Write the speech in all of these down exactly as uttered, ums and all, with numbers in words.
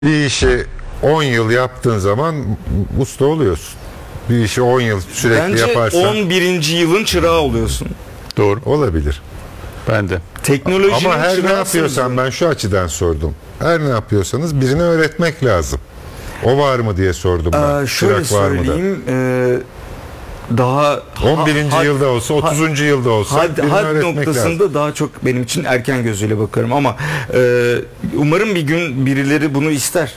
Bir işi on yıl yaptığın zaman usta oluyorsun. Bir işi on yıl sürekli Bence yaparsan. on birinci yılın çırağı oluyorsun. Doğru. Olabilir. Ben de. Teknolojinin Ama her ne çırağısın. yapıyorsan, ben şu açıdan sordum. Her ne yapıyorsanız birine öğretmek lazım. O var mı diye sordum ben. Ee, şöyle Çırak var mı da? söyleyeyim. E, daha on birinci had- yılda olsa, otuzuncu yılda olsa had, birine had öğretmek noktasında lazım. daha çok benim için erken gözüyle bakarım ama e, umarım bir gün birileri bunu ister.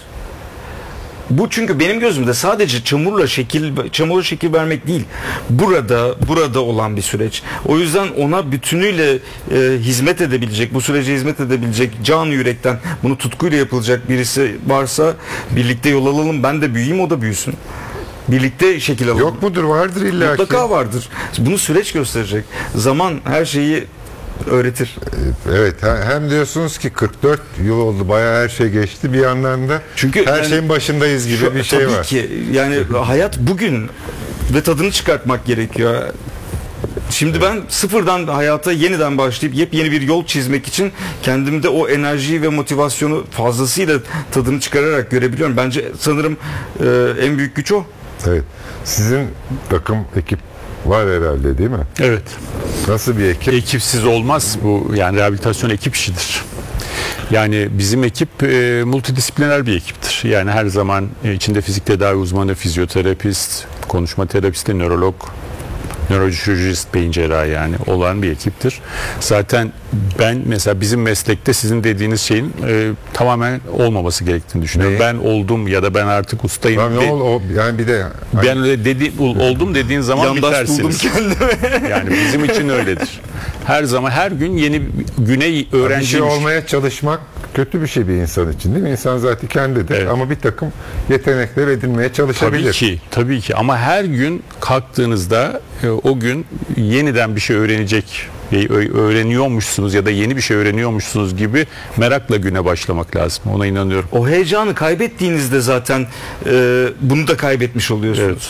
Bu çünkü benim gözümde sadece çamurla şekil çamurla şekil vermek değil. Burada burada olan bir süreç. O yüzden ona bütünüyle e, hizmet edebilecek, bu sürece hizmet edebilecek, can yürekten bunu tutkuyla yapılacak birisi varsa birlikte yol alalım. Ben de büyüyeyim, o da büyüsün. Birlikte şekil alalım. Yok mudur? Vardır illa ki. Mutlaka vardır. Bunu süreç gösterecek. Zaman her şeyi öğretir. Evet, hem diyorsunuz ki kırk dört yıl oldu, bayağı her şey geçti, bir yandan da Çünkü her yani şeyin başındayız gibi Şu- bir şey tabii var. ki yani hayat bugün ve tadını çıkartmak gerekiyor. Şimdi ben sıfırdan hayata yeniden başlayıp yepyeni bir yol çizmek için kendimde o enerjiyi ve motivasyonu fazlasıyla tadını çıkararak görebiliyorum. Bence sanırım e, en büyük güç o. Evet. Sizin takım, ekip var herhalde, değil mi? Evet. Nasıl bir ekip? Ekipsiz olmaz bu, yani rehabilitasyon ekip işidir. Yani bizim ekip e, multidisipliner bir ekiptir. Yani her zaman e, içinde fizik tedavi uzmanı, fizyoterapist, konuşma terapisti, nörolog, nörolojist, beyin cerrahı yani olan bir ekiptir. Zaten ben mesela bizim meslekte sizin dediğiniz şeyin e, tamamen olmaması gerektiğini düşünüyorum. Ne? Ben oldum ya da ben artık ustayım. Lan ne de- ol, o, yani bir de ben öyle dedi, oldum dediğin zaman Yandaş bitersiniz. buldum kendime. Yani bizim için öyledir. Her zaman, her gün yeni güne bir öğrenci şey olmaya çalışmak kötü bir şey bir insan için, değil mi? İnsan zaten kendidir, Evet. ama bir takım yetenekler edinmeye çalışabilir. Tabii ki, tabii ki. Ama her gün kalktığınızda e, o gün yeniden bir şey öğrenecek, e, ö- öğreniyormuşsunuz ya da yeni bir şey öğreniyormuşsunuz gibi merakla güne başlamak lazım. Ona inanıyorum. O heyecanı kaybettiğinizde zaten e, bunu da kaybetmiş oluyorsunuz. Evet.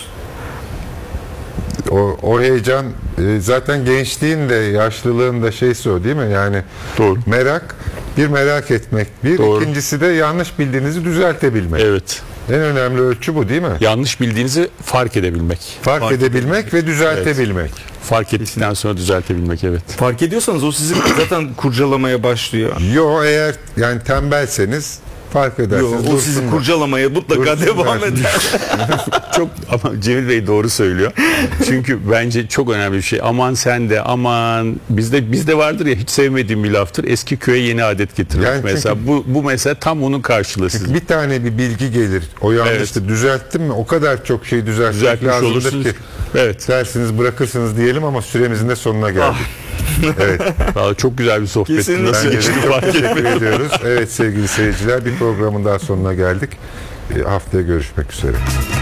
O, o heyecan e, zaten gençliğin de yaşlılığın da şeysi o, değil mi? Yani Doğru. merak, bir merak etmek, bir Doğru. ikincisi de yanlış bildiğinizi düzeltebilmek. Evet. En önemli ölçü bu, değil mi? Yanlış bildiğinizi fark edebilmek. Fark, Fark edebilmek ve düzeltebilmek. Fark ettikten sonra düzeltebilmek, evet. Fark ediyorsanız o sizi zaten kurcalamaya başlıyor. Yo, eğer yani tembelseniz fark Yo, edersiniz. o sizi dursunlar. kurcalamaya mutlaka Dursunlar. devam eder. Çok, ama Cemil Bey doğru söylüyor. Çünkü bence çok önemli bir şey. Aman sen de, aman bizde bizde vardır ya, hiç sevmediğim bir laftır. Eski köye yeni adet getirmek Yani çünkü- mesela. Bu bu mesela tam onun karşılığı sizin. Bir tane bir bilgi gelir. O yanlıştı, düzelttim mi? O kadar çok şey düzeltmek Düzeltmiş lazımdır olursunuz. ki. Evet. Dersiniz, bırakırsınız diyelim, ama süremizin de sonuna geldik. Evet. Vallahi çok güzel bir sohbetti. Kesinlikle. Nasıl Bence de geçti çok fark teşekkür etmedim. ediyoruz. Evet sevgili seyirciler, bir programın daha sonuna geldik. E, Haftaya görüşmek üzere.